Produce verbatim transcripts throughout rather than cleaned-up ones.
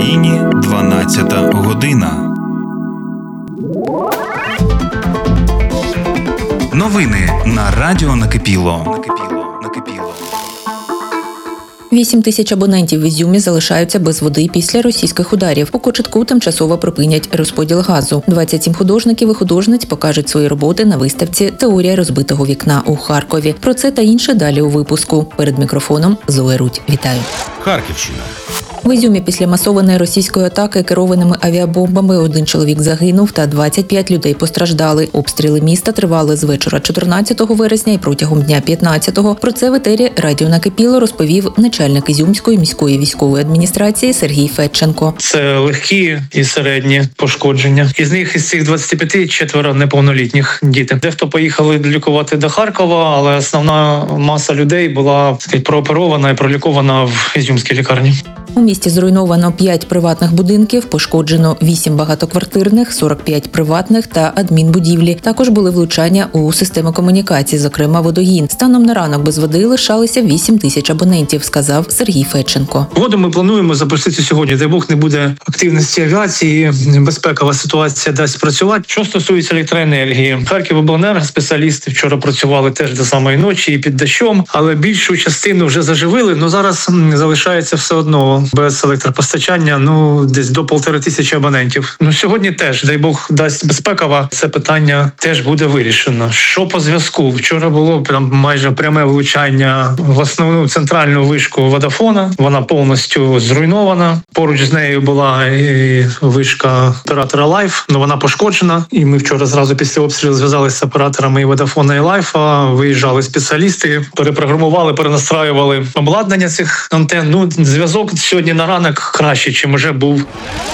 Україні дванадцята година. Новини на Радіо Накипіло. Вісім тисяч абонентів в Ізюмі залишаються без води після російських ударів. У Кочетку тимчасово припинять розподіл газу. двадцять сім художників і художниць покажуть свої роботи на виставці «Теорія розбитого вікна» у Харкові. Про це та інше далі у випуску. Перед мікрофоном Зоя Рудь. Вітаю. Харківщина. В Ізюмі після масованої російської атаки керованими авіабомбами один чоловік загинув та двадцять п'ять людей постраждали. Обстріли міста тривали з вечора чотирнадцятого вересня і протягом дня п'ятнадцятого. Про це в етері Радіо Накипіло розповів начальник Ізюмської міської військової адміністрації Сергій Федченко. Це легкі і середні пошкодження. Із них, із цих двадцяти п'яти, четверо неповнолітніх діти. Дехто поїхали лікувати до Харкова, але основна маса людей була прооперована і пролікована в Ізюмській лікарні. У місті зруйновано п'ять приватних будинків, пошкоджено вісім багатоквартирних, сорок п'ять приватних та адмінбудівлі. Також були влучання у системи комунікацій, зокрема водогін. Станом на ранок без води лишалися вісім тисяч абонентів, сказав Сергій Федченко. Воду ми плануємо запустити сьогодні. Дай Бог не буде активності авіації, безпекова ситуація дасть працювати. Що стосується електроенергії, Харківобленерго спеціалісти вчора працювали теж до самої ночі і під дощом, але більшу частину вже заживили, але зараз залишається все одно без електропостачання, ну, десь до полтори тисячі абонентів. Ну, сьогодні теж, дай Бог, дасть безпекова, це питання теж буде вирішено. Що по зв'язку? Вчора було прям майже пряме влучання в основну центральну вишку Водафона. Вона повністю зруйнована. Поруч з нею була і вишка оператора Лайф, але вона пошкоджена. І ми вчора зразу після обстрілу зв'язалися з операторами і Водафона, і Лайфа. Виїжджали спеціалісти, перепрограмували, перенастраювали обладнання цих антенн. Ну, зв'язок сьогодні на ранок краще, чим вже був.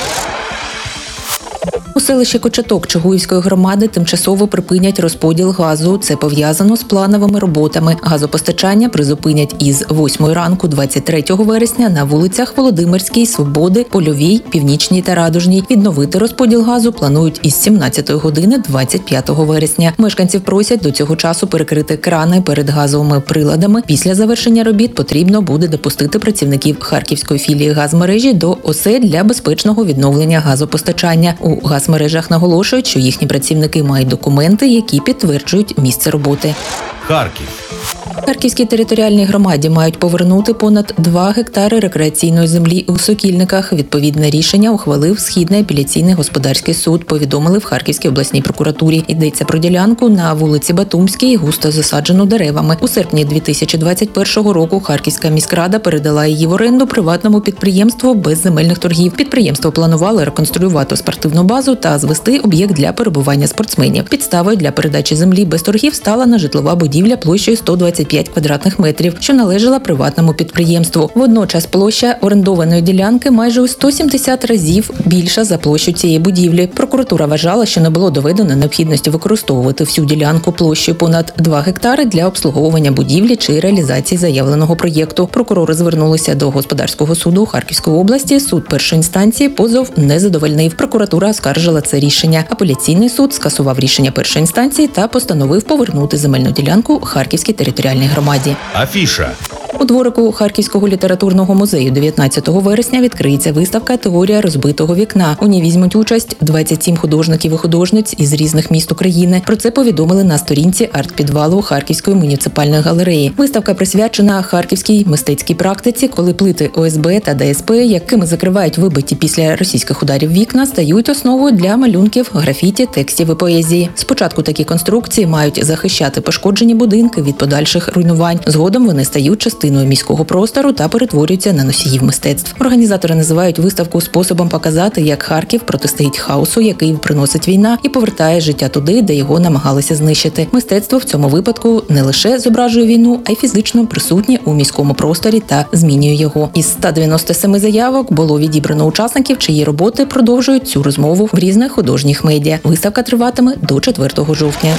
У селищі Кочеток Чугуївської громади тимчасово припинять розподіл газу. Це пов'язано з плановими роботами. Газопостачання призупинять із восьмої ранку двадцять третього вересня на вулицях Володимирській, Свободи, Польовій, Північній та Радужній. Відновити розподіл газу планують із сімнадцятої години двадцять п'ятого вересня. Мешканців просять до цього часу перекрити крани перед газовими приладами. Після завершення робіт потрібно буде допустити працівників Харківської філії газмережі до осель для безпечного відновлення газопостачання. У газмережах наголошують, що їхні працівники мають документи, які підтверджують місце роботи. Харків. Харківській територіальній громаді мають повернути понад два гектари рекреаційної землі у Сокільниках. Відповідне рішення ухвалив Східний апеляційний господарський суд, повідомили в Харківській обласній прокуратурі. Йдеться про ділянку на вулиці Батумській, густо засаджену деревами. У серпні дві тисячі двадцять першого року Харківська міськрада передала її в оренду приватному підприємству без земельних торгів. Підприємство планувало реконструювати спортивну базу та звести об'єкт для перебування спортсменів. Підставою для передачі землі без торгів стала нежитлова будівля площею сто двадцять п'ять квадратних метрів, що належала приватному підприємству. Водночас площа орендованої ділянки майже у сто сімдесят разів більша за площу цієї будівлі. Прокуратура вважала, що не було доведено необхідності використовувати всю ділянку площею понад два гектари для обслуговування будівлі чи реалізації заявленого проєкту. Прокурори звернулися до господарського суду Харківської області. Суд першої інстанції позов не задовольнив. Прокуратура оскаржила це рішення. Апеляційний суд скасував рішення першої інстанції та постановив повернути земельну ділянку Харківській територіальній громаді. Афіша. У дворику Харківського літературного музею дев'ятнадцятого вересня відкриється виставка «Теорія розбитого вікна». У ній візьмуть участь двадцять сім художників і художниць із різних міст України. Про це повідомили на сторінці арт-підвалу Харківської муніципальної галереї. Виставка присвячена харківській мистецькій практиці, коли плити О С Б та Д С П, якими закривають вибиті після російських ударів вікна, стають основою для малюнків, графіті, текстів і поезії. Спочатку такі конструкції мають захищати пошкоджені будинки від подальших руйнувань. Згодом вони стають частиною міського простору та перетворюються на носіїв мистецтв. Організатори називають виставку способом показати, як Харків протистоїть хаосу, який приносить війна, і повертає життя туди, де його намагалися знищити. Мистецтво в цьому випадку не лише зображує війну, а й фізично присутнє у міському просторі та змінює його. Із ста дев'яноста семи заявок було відібрано учасників, чиї роботи продовжують цю розмову в різних художніх медіа. Виставка триватиме до четвертого жовтня.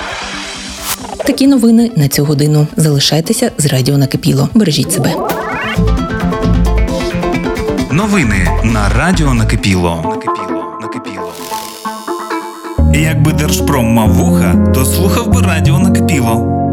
Такі новини на цю годину. Залишайтеся з Радіо Накипіло. Бережіть себе. Новини на Радіо Накипіло. Якби Держпром мав вуха, то слухав би Радіо Накипіло.